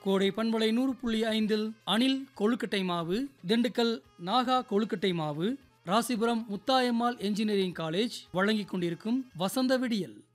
கோடை பண்பலை 100.5 அணில் கொழுக்கட்டை மாவு, திண்டுக்கல் நாகா கொழுக்கட்டை மாவு, ராசிபுரம் முத்தாயம்மாள் என்ஜினியரிங் காலேஜ் வழங்கிக் கொண்டிருக்கும் வசந்த விடியல்.